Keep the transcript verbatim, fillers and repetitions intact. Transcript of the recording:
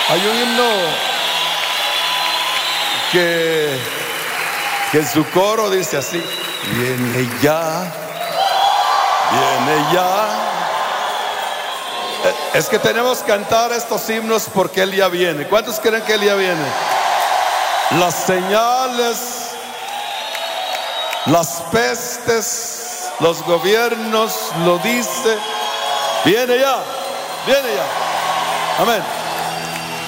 Hay un himno que, que en su coro dice así: viene ya, viene ya. Es que tenemos que cantar estos himnos porque Él ya viene. ¿Cuántos creen que Él ya viene? Las señales, las pestes, los gobiernos lo dice. Viene ya, viene ya. Amén.